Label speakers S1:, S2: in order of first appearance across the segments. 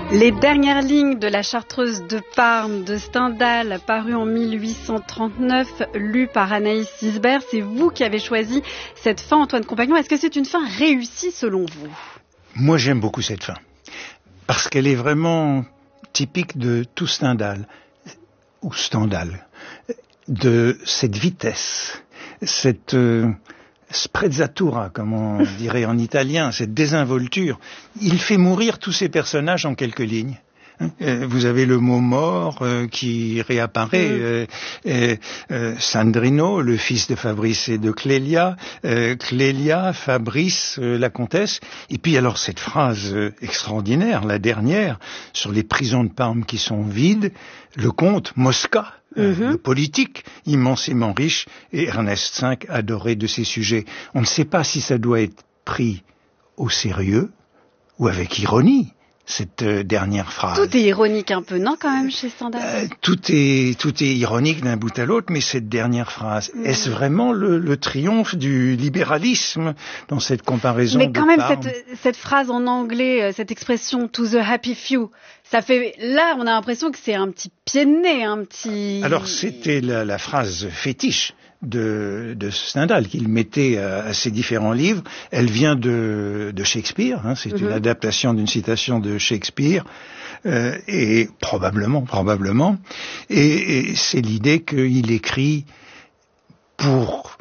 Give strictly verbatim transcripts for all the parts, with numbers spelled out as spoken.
S1: Les dernières lignes de la Chartreuse de Parme de Stendhal, paru en mille huit cent trente-neuf, lu par Anaïs Sisbert. C'est vous qui avez choisi cette fin, Antoine Compagnon. Est-ce que c'est une fin réussie selon vous ?
S2: Moi, j'aime beaucoup cette fin, parce qu'elle est vraiment typique de tout Stendhal, ou Stendhal, de cette vitesse, cette euh, sprezzatura, comme on dirait en italien, cette désinvolture. Il fait mourir tous ses personnages en quelques lignes. Vous avez le mot mort euh, qui réapparaît, mmh. euh, euh, euh, Sandrino, le fils de Fabrice et de Clélia, euh, Clélia, Fabrice, euh, la comtesse, et puis alors cette phrase euh, extraordinaire, la dernière, sur les prisons de Parme qui sont vides, le comte Mosca, euh, mmh. le politique, immensément riche, et Ernest cinq, adoré de ses sujets. On ne sait pas si ça doit être pris au sérieux ou avec ironie. Cette euh, dernière phrase.
S1: Tout est ironique un peu, non, quand même, chez Stendhal euh,
S2: Tout est tout est ironique d'un bout à l'autre, mais cette dernière phrase, mmh. est-ce vraiment le, le triomphe du libéralisme dans cette comparaison?
S1: Mais quand
S2: de
S1: même,
S2: Parme
S1: cette, cette phrase en anglais, cette expression « to the happy few », ça fait, là, on a l'impression que c'est un petit pied de nez, un petit...
S2: Alors, c'était la, la phrase fétiche de, de Stendhal qu'il mettait à, à ses différents livres. Elle vient de, de Shakespeare, hein, c'est mm-hmm. une adaptation d'une citation de Shakespeare, euh, et probablement, probablement, et, et c'est l'idée qu'il écrit pour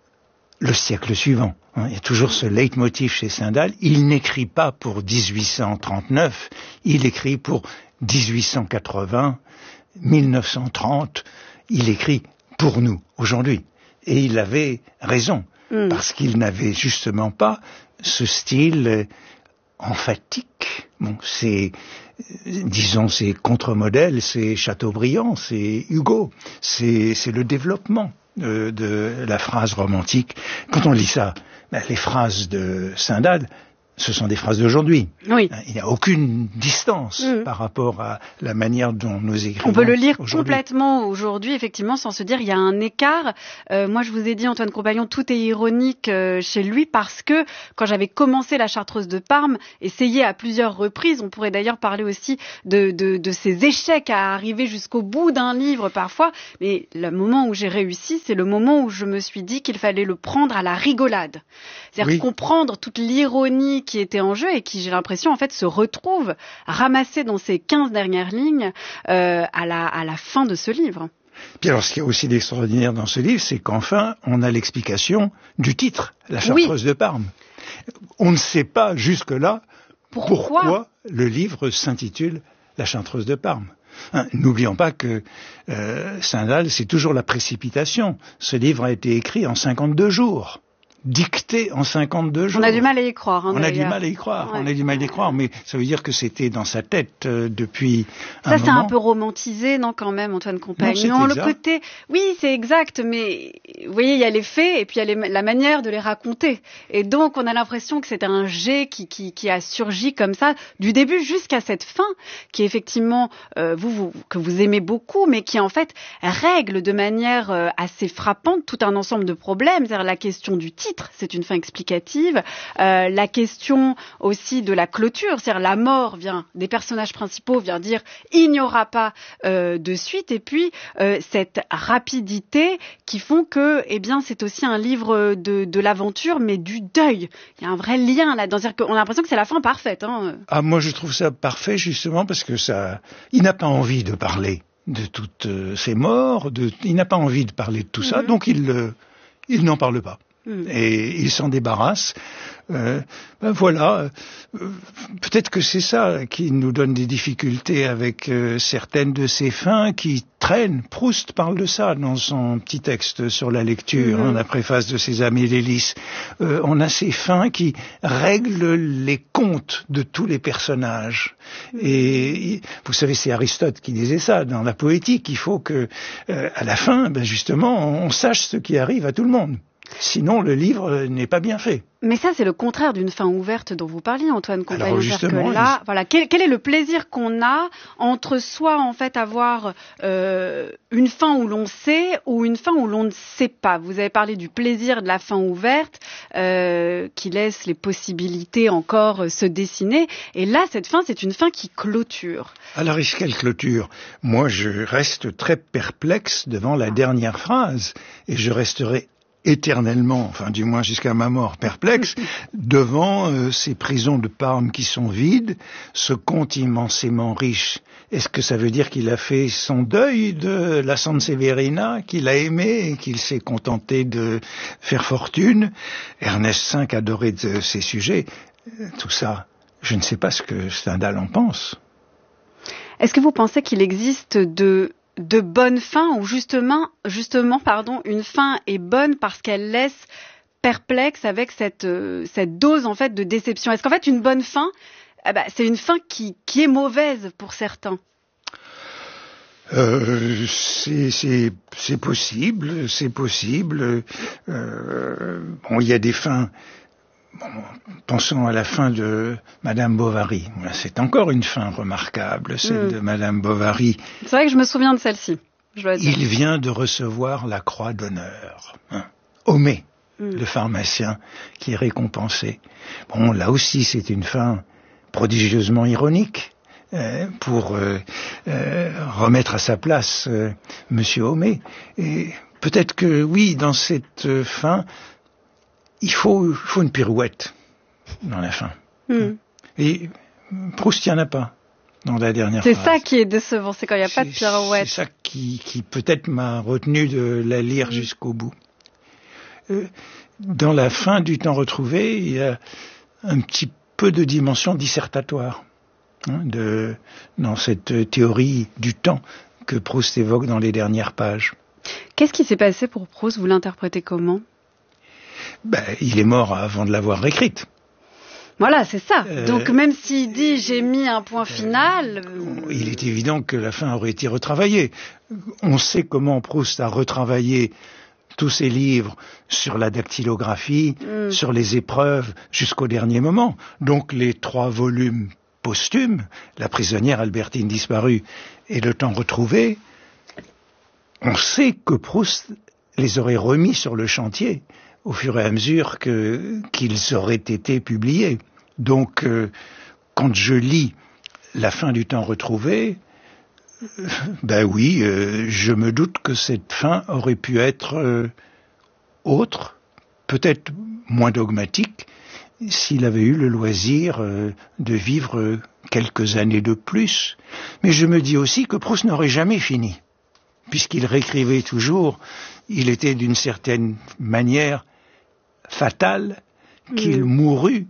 S2: le siècle suivant. Il y a toujours ce leitmotiv chez Stendhal. Il n'écrit pas pour dix-huit cent trente-neuf, il écrit pour dix-huit cent quatre-vingts, mille neuf cent trente. Il écrit pour nous, aujourd'hui. Et il avait raison, mm. parce qu'il n'avait justement pas ce style emphatique. Bon, c'est, disons, c'est contre-modèle, c'est Chateaubriand, c'est Hugo, c'est, c'est le développement de, de la phrase romantique. Quand on lit ça, ben, les phrases de Stendhal, ce sont des phrases d'aujourd'hui.
S1: Oui.
S2: Il n'y a aucune distance mmh. par rapport à la manière dont nous écrivons.
S1: On peut le lire
S2: aujourd'hui.
S1: complètement aujourd'hui, effectivement, sans se dire il y a un écart. Euh, moi, je vous ai dit, Antoine Compagnon, tout est ironique euh, chez lui parce que quand j'avais commencé la Chartreuse de Parme, essayé à plusieurs reprises, on pourrait d'ailleurs parler aussi de, de, de ces échecs à arriver jusqu'au bout d'un livre parfois, mais le moment où j'ai réussi, c'est le moment où je me suis dit qu'il fallait le prendre à la rigolade. C'est-à-dire oui. comprendre toute l'ironie qui était en jeu et qui, j'ai l'impression, en fait, se retrouve ramassé dans ces quinze dernières lignes euh, à la, à la fin de ce livre.
S2: Puis alors, ce qui est aussi d'extraordinaire dans ce livre, c'est qu'enfin, on a l'explication du titre, La Chartreuse oui. de Parme. On ne sait pas jusque-là pourquoi, pourquoi le livre s'intitule La Chartreuse de Parme. Hein, n'oublions pas que euh, Stendhal, c'est toujours la précipitation. Ce livre a été écrit en cinquante-deux jours. Dicté en cinquante-deux jours.
S1: On a du mal à y croire. Hein,
S2: on a du mal à y croire. Ouais. On a du mal à y croire, mais ça veut dire que c'était dans sa tête euh, depuis un
S1: ça,
S2: moment.
S1: Ça, c'est un peu romantisé, non, quand même, Antoine Compagnon.
S2: Non,
S1: le côté, oui, c'est exact, mais vous voyez, il y a les faits et puis il y a les, la manière de les raconter. Et donc, on a l'impression que c'est un jet qui, qui, qui a surgi comme ça du début jusqu'à cette fin, qui est effectivement euh, vous, vous que vous aimez beaucoup, mais qui en fait règle de manière euh, assez frappante tout un ensemble de problèmes, c'est-à-dire la question du titre. C'est une fin explicative. Euh, la question aussi de la clôture, c'est-à-dire la mort vient des personnages principaux vient dire il n'y aura pas euh, de suite. Et puis euh, cette rapidité qui font que, eh bien, c'est aussi un livre de, de l'aventure, mais du deuil. Il y a un vrai lien là-dedans. C'est-à-dire qu'on a l'impression que c'est la fin parfaite. Hein.
S2: Ah, moi, je trouve ça parfait justement parce que ça, il n'a pas envie de parler de toutes euh, ces morts. De... Il n'a pas envie de parler de tout mm-hmm. ça, donc il, euh, il n'en parle pas. Et il s'en débarrasse. Euh, ben voilà. Euh, peut-être que c'est ça qui nous donne des difficultés avec euh, certaines de ces fins qui traînent. Proust parle de ça dans son petit texte sur la lecture, mmh. hein, la préface de ses Amis l'Hélice. Euh, on a ces fins qui règlent les comptes de tous les personnages. Mmh. Et vous savez, c'est Aristote qui disait ça dans la Poétique. Il faut que, euh, à la fin, ben justement, on sache ce qui arrive à tout le monde. Sinon, le livre n'est pas bien fait.
S1: Mais ça, c'est le contraire d'une fin ouverte dont vous parliez, Antoine Compagnon.
S2: Alors justement,
S1: que là, voilà, quel, quel est le plaisir qu'on a entre soit en fait avoir euh, une fin où l'on sait ou une fin où l'on ne sait pas. Vous avez parlé du plaisir de la fin ouverte euh, qui laisse les possibilités encore se dessiner. Et là, cette fin, c'est une fin qui clôture.
S2: Alors, est-ce qu'elle clôture ? Moi, je reste très perplexe devant la dernière phrase et je resterai éternellement, enfin du moins jusqu'à ma mort, perplexe, devant euh, ces prisons de Parme qui sont vides, ce comte immensément riche. Est-ce que ça veut dire qu'il a fait son deuil de la Sanseverina, qu'il a aimé et qu'il s'est contenté de faire fortune ? Ernest cinq adorait de ces sujets. Tout ça, je ne sais pas ce que Stendhal en pense.
S1: Est-ce que vous pensez qu'il existe de... de bonnes fins ou justement, justement, pardon, une fin est bonne parce qu'elle laisse perplexe avec cette euh, cette dose en fait de déception. Est-ce qu'en fait une bonne fin, eh ben, c'est une fin qui qui est mauvaise pour certains?
S2: Euh, c'est, c'est, c'est possible, c'est possible. Euh, bon, il y a des fins. Bon, pensons à la fin de Madame Bovary. C'est encore une fin remarquable, celle mmh. de Madame Bovary.
S1: C'est vrai que je me souviens de celle-ci. Je dois dire.
S2: Il vient de recevoir la croix d'honneur. Hein. Homais, mmh. le pharmacien, qui est récompensé. Bon, là aussi, c'est une fin prodigieusement ironique euh, pour euh, euh, remettre à sa place euh, Monsieur Homais. Et peut-être que, oui, dans cette euh, fin, il faut, il faut une pirouette dans la fin. Mm. Et Proust, il n'y en a pas dans la dernière
S1: c'est
S2: phrase.
S1: C'est ça qui est décevant, c'est quand il n'y a c'est, pas de pirouette.
S2: C'est ça qui, qui peut-être m'a retenu de la lire mm. jusqu'au bout. Euh, dans la fin du Temps retrouvé, il y a un petit peu de dimension dissertatoire hein, de, dans cette théorie du temps que Proust évoque dans les dernières pages.
S1: Qu'est-ce qui s'est passé pour Proust ? Vous l'interprétez comment ?
S2: Ben, il est mort avant de l'avoir écrite.
S1: Voilà, c'est ça. Euh, Donc même s'il dit j'ai mis un point final...
S2: Euh, il est évident que la fin aurait été retravaillée. On sait comment Proust a retravaillé tous ses livres sur la dactylographie, mm. sur les épreuves, jusqu'au dernier moment. Donc les trois volumes posthumes, La prisonnière Albertine disparue et Le Temps retrouvé, on sait que Proust les aurait remis sur le chantier au fur et à mesure que, qu'ils auraient été publiés. Donc, euh, quand je lis La fin du Temps retrouvé, euh, ben oui, euh, je me doute que cette fin aurait pu être euh, autre, peut-être moins dogmatique, s'il avait eu le loisir euh, de vivre quelques années de plus. Mais je me dis aussi que Proust n'aurait jamais fini, puisqu'il réécrivait toujours. Il était d'une certaine manière fatal qu'il mmh. mourût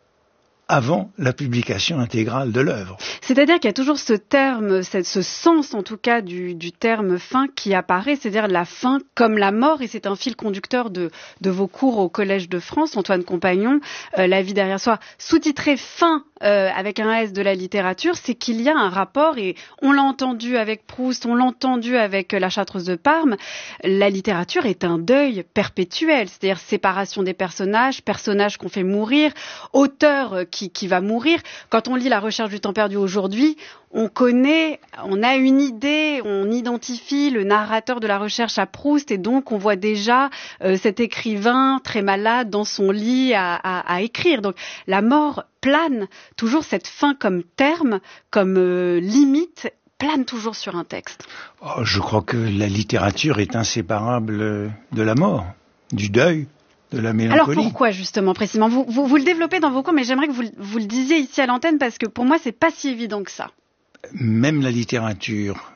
S2: avant la publication intégrale de l'œuvre.
S1: C'est-à-dire qu'il y a toujours ce terme, ce sens en tout cas du, du terme fin qui apparaît, c'est-à-dire la fin comme la mort, et c'est un fil conducteur de, de vos cours au Collège de France, Antoine Compagnon, euh, La vie derrière soi, sous-titré fin euh, avec un S de la littérature, c'est qu'il y a un rapport, et on l'a entendu avec Proust, on l'a entendu avec La Chartreuse de Parme, la littérature est un deuil perpétuel, c'est-à-dire séparation des personnages, personnages qu'on fait mourir, auteurs qui Qui, qui va mourir. Quand on lit La Recherche du temps perdu aujourd'hui, on connaît, on a une idée, on identifie le narrateur de la recherche à Proust et donc on voit déjà euh, cet écrivain très malade dans son lit à, à, à écrire. Donc la mort plane, toujours cette fin comme terme, comme euh, limite, plane toujours sur un texte.
S2: Oh, je crois que la littérature est inséparable de la mort, du deuil. De la mélancolie.
S1: Alors pourquoi justement précisément vous, vous, vous le développez dans vos cours, mais j'aimerais que vous, vous le disiez ici à l'antenne parce que pour moi c'est pas si évident que ça.
S2: Même la littérature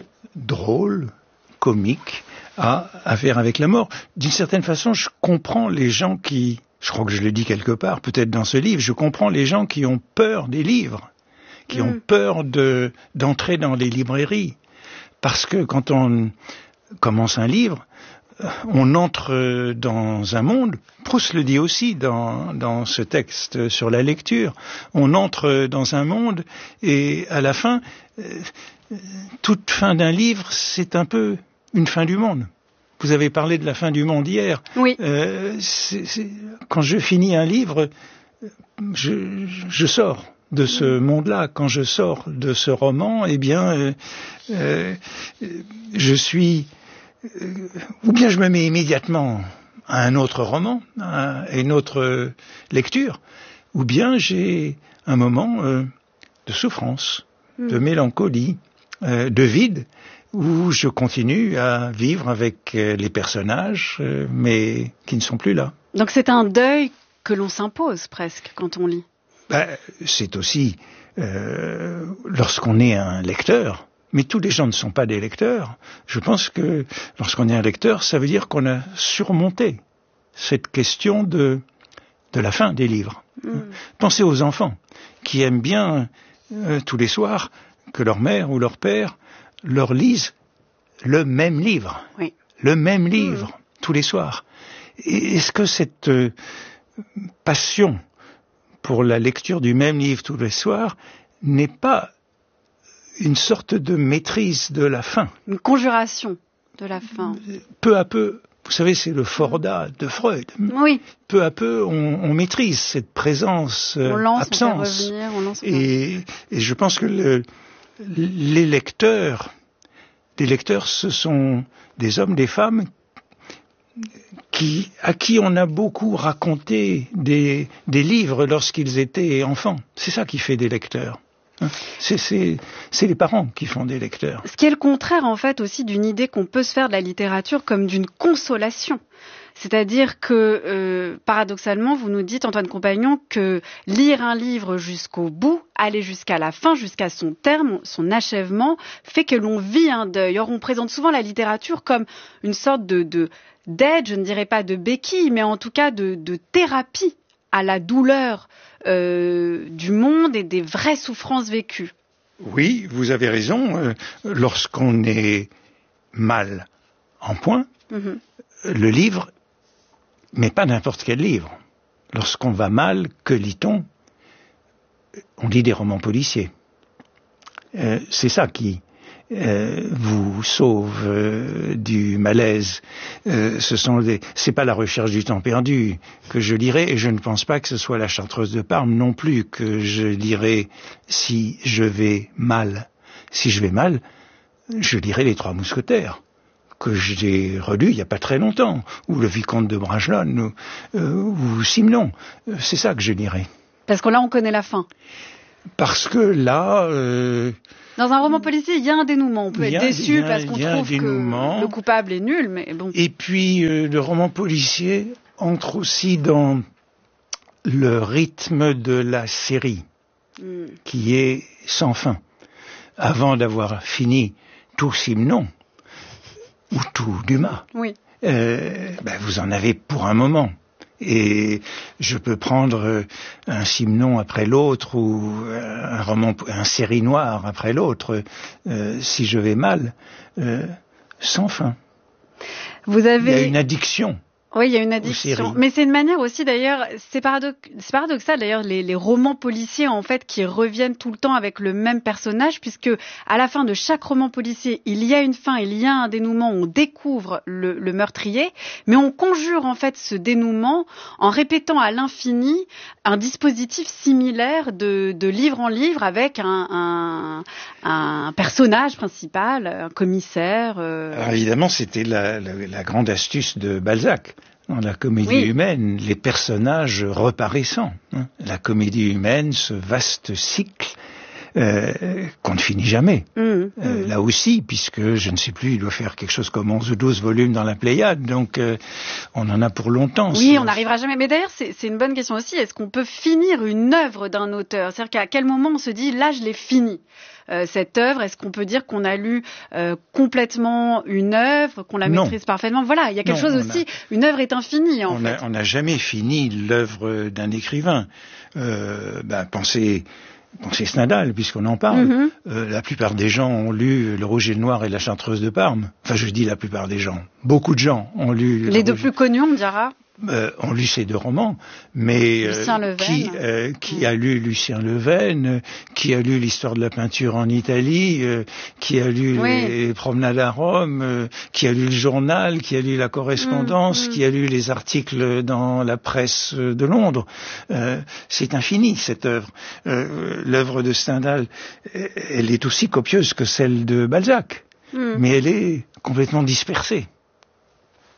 S2: drôle, comique, a affaire avec la mort. D'une certaine façon, je comprends les gens qui, je crois que je le dis quelque part, peut-être dans ce livre, je comprends les gens qui ont peur des livres, qui mmh. ont peur de, d'entrer dans les librairies. Parce que quand on commence un livre, on entre dans un monde, Proust le dit aussi dans, dans ce texte sur la lecture, on entre dans un monde et à la fin, toute fin d'un livre, c'est un peu une fin du monde. vous avez parlé de la fin du monde hier.
S1: Oui.
S2: Euh, c'est, c'est, quand je finis un livre, je, je sors de ce monde-là. Quand je sors de ce roman, eh bien, euh, euh, je suis... Euh, ou bien je me mets immédiatement à un autre roman, à une autre lecture, ou bien j'ai un moment euh, de souffrance, mmh. de mélancolie, euh, de vide, où je continue à vivre avec euh, les personnages, euh, mais qui ne sont plus là.
S1: Donc c'est un deuil que l'on s'impose presque quand on lit.
S2: Ben, c'est aussi euh, lorsqu'on est un lecteur, mais tous les gens ne sont pas des lecteurs. Je pense que lorsqu'on est un lecteur, ça veut dire qu'on a surmonté cette question de, de la fin des livres. Mmh. Pensez aux enfants qui aiment bien euh, tous les soirs que leur mère ou leur père leur lise le même livre,
S1: oui.
S2: le même livre mmh. tous les soirs. Et est-ce que cette euh, passion pour la lecture du même livre tous les soirs n'est pas une sorte de maîtrise de la fin?
S1: Une conjuration de la fin.
S2: Peu à peu, vous savez, c'est le Forda de Freud.
S1: Oui.
S2: Peu à peu, on, on maîtrise cette présence, euh,
S1: on lance,
S2: absence.
S1: On fait revenir, on lance,
S2: et, et je pense que le, les lecteurs, les lecteurs, ce sont des hommes, des femmes qui, à qui on a beaucoup raconté des, des livres lorsqu'ils étaient enfants. C'est ça qui fait des lecteurs. C'est, c'est, c'est les parents qui font des lecteurs.
S1: Ce qui est le contraire, en fait, aussi d'une idée qu'on peut se faire de la littérature comme d'une consolation. C'est-à-dire que, euh, paradoxalement, vous nous dites, Antoine Compagnon, que lire un livre jusqu'au bout, aller jusqu'à la fin, jusqu'à son terme, son achèvement, fait que l'on vit un deuil. Or, on présente souvent la littérature comme une sorte de, de, d'aide, je ne dirais pas de béquille, mais en tout cas de, de thérapie à la douleur euh, du monde et des vraies souffrances vécues.
S2: Oui, vous avez raison. Euh, lorsqu'on est mal en point, mm-hmm. le livre, mais pas n'importe quel livre. Lorsqu'on va mal, que lit-on? On lit des romans policiers. Euh, c'est ça qui euh, vous sauve euh, du malaise. Euh, ce sont des, c'est pas La Recherche du temps perdu que je lirai, et je ne pense pas que ce soit La Chartreuse de Parme non plus que je lirai si je vais mal. Si je vais mal, je lirai Les Trois Mousquetaires, que j'ai relu il n'y a pas très longtemps, ou Le Vicomte de Bragelonne, ou, euh, ou Simenon. C'est ça que je lirai.
S1: Parce que là, on connaît la fin.
S2: Parce que là... Euh,
S1: Dans un roman policier, il y a un dénouement. On peut être déçu parce qu'on trouve que le coupable est nul, mais bon.
S2: Et puis, euh, le roman policier entre aussi dans le rythme de la série, mm. qui est sans fin. Avant d'avoir fini tout Simenon, ou tout Dumas,
S1: oui.
S2: euh, ben vous en avez pour un moment. Et je peux prendre un Simenon après l'autre, ou un roman, un série noire après l'autre, euh, si je vais mal, euh, sans fin.
S1: Vous avez...
S2: Il y a une addiction.
S1: Oui, il y a une addiction. Mais c'est une manière aussi, d'ailleurs, c'est, paradox... c'est paradoxal, d'ailleurs, les, les romans policiers, en fait, qui reviennent tout le temps avec le même personnage, puisque à la fin de chaque roman policier, il y a une fin, il y a un dénouement, on découvre le, le meurtrier, mais on conjure, en fait, ce dénouement en répétant à l'infini un dispositif similaire de, de livre en livre avec un, un, un personnage principal, un commissaire. Euh...
S2: Alors évidemment, c'était la, la, la grande astuce de Balzac. Dans la comédie oui. humaine, les personnages reparaissants. Hein. La comédie humaine, ce vaste cycle euh, qu'on ne finit jamais. Mmh, euh, mmh. Là aussi, puisque, je ne sais plus, il doit faire quelque chose comme onze ou douze volumes dans la Pléiade, donc euh, on en a pour longtemps.
S1: Oui, on n'arrivera jamais. Mais d'ailleurs, c'est, c'est une bonne question aussi. Est-ce qu'on peut finir une œuvre d'un auteur? C'est-à-dire qu'à quel moment on se dit, là, je l'ai fini euh, cette œuvre? Est-ce qu'on peut dire qu'on a lu euh, complètement une œuvre, qu'on la
S2: non.
S1: maîtrise parfaitement? Voilà, il y a quelque
S2: non,
S1: chose aussi, a... une œuvre est infinie en
S2: on
S1: fait.
S2: A, on n'a jamais fini l'œuvre d'un écrivain. Euh, ben, pensez... Pensez Stendhal, puisqu'on en parle. Mm-hmm. Euh, la plupart des gens ont lu Le Rouge et le Noir et La Chartreuse de Parme. Enfin, je dis la plupart des gens. Beaucoup de gens ont lu...
S1: Les deux plus connus, on me dira.
S2: Euh, ont lu ces deux romans, mais euh, qui, euh, qui a lu Lucien Leven, euh, qui a lu l'histoire de la peinture en Italie, euh, qui a lu oui. les promenades à Rome, euh, qui a lu le journal, qui a lu la correspondance, mmh, mmh. qui a lu les articles dans la presse de Londres. Euh, c'est infini cette œuvre. Euh, l'œuvre de Stendhal, elle est aussi copieuse que celle de Balzac, mmh. mais elle est complètement dispersée.